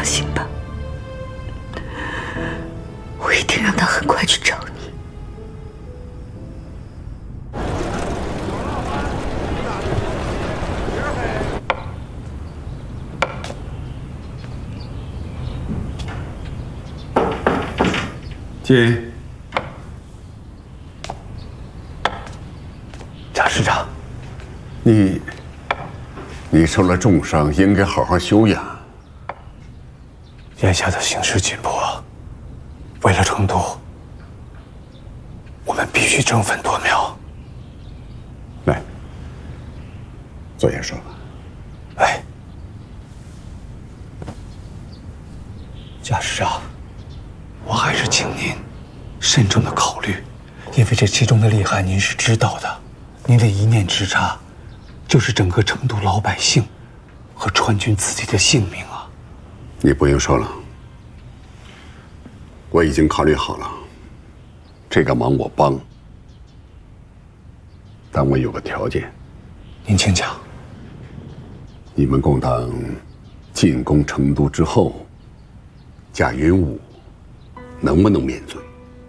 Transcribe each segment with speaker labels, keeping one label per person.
Speaker 1: 放心吧，我一定让他很快去找你。
Speaker 2: 进。
Speaker 3: 贾师长，
Speaker 2: 你受了重伤，应该好好休养。
Speaker 3: 眼下的形势紧迫，为了成都，我们必须争分夺秒。
Speaker 2: 来，坐下说吧。
Speaker 3: 哎，贾师长，我还是请您慎重的考虑，因为这其中的厉害您是知道的。您的一念之差，就是整个成都老百姓和川军自己的性命啊！
Speaker 2: 你不用说了，我已经考虑好了，这个忙我帮，但我有个条件。
Speaker 3: 您请讲。
Speaker 2: 你们共党进攻成都之后，贾云武能不能免罪？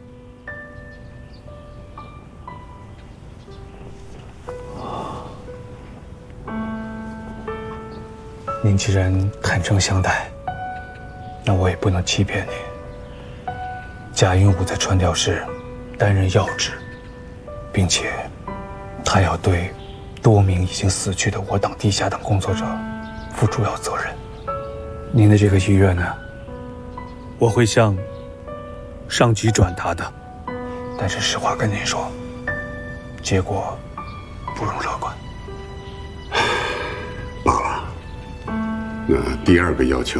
Speaker 3: 您既然坦诚相待，那我也不能欺骗您。贾云武在川调市担任要职，并且他要对多名已经死去的我党地下党工作者负主要责任。您的这个遗愿呢，我会向上级转达的。但是实话跟您说，结果不容乐观。
Speaker 2: 罢了。那第二个要求，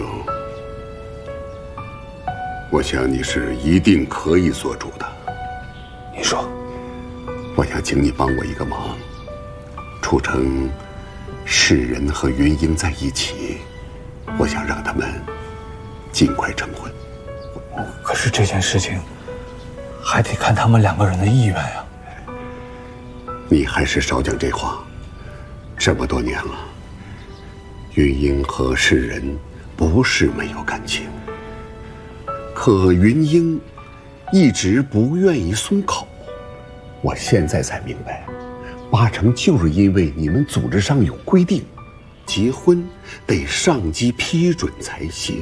Speaker 2: 我想你是一定可以做主的。
Speaker 3: 您说。
Speaker 2: 我想请你帮我一个忙，促成世人和云英在一起，我想让他们尽快成婚。
Speaker 3: 可是这件事情还得看他们两个人的意愿呀。
Speaker 2: 你还是少讲这话。这么多年了，云英和世人不是没有感情，可云英一直不愿意松口。我现在才明白，8成就是因为你们组织上有规定，结婚得上级批准才行。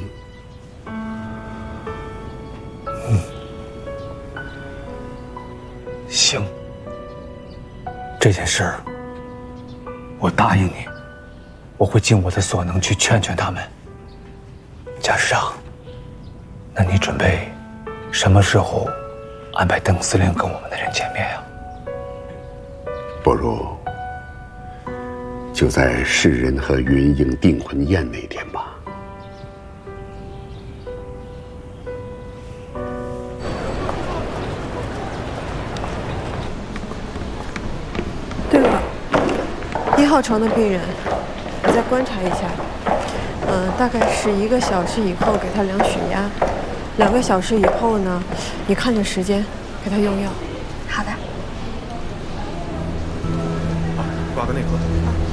Speaker 3: 行，这件事儿我答应你，我会尽我的所能去劝劝他们。贾师长，那你准备什么时候安排邓司令跟我们的人见面呀？
Speaker 2: 不如就在世人和云英订婚宴那天吧。
Speaker 4: 对了，1号床的病人，我再观察一下。大概是1个小时以后给他量血压，2个小时以后呢，你看着时间给他用药。
Speaker 1: 好的。
Speaker 5: 挂个内科。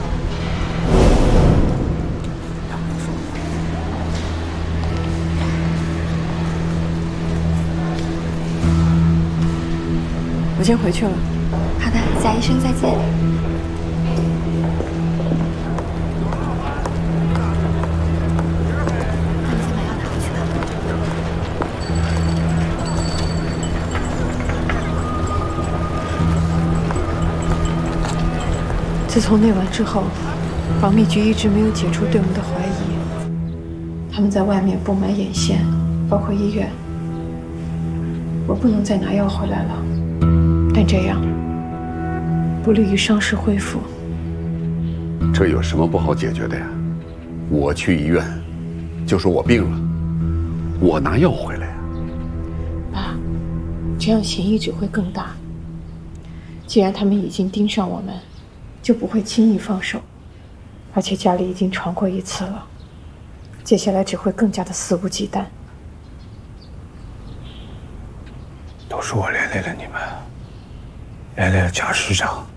Speaker 4: 我先回去了。
Speaker 1: 好的，贾医生再见。那你先把药拿回去吧。
Speaker 4: 自从那晚之后，保密局一直没有解除对我们的怀疑。他们在外面布满眼线，包括医院。我不能再拿药回来了，但这样不利于伤势恢复。
Speaker 2: 这有什么不好解决的呀？我去医院就说我病了，我拿药回来呀。
Speaker 4: 爸，这样嫌疑只会更大。既然他们已经盯上我们，就不会轻易放手。而且家里已经传过1次了，接下来只会更加的肆无忌惮。
Speaker 3: 都是我连累了你们，连累了贾师长。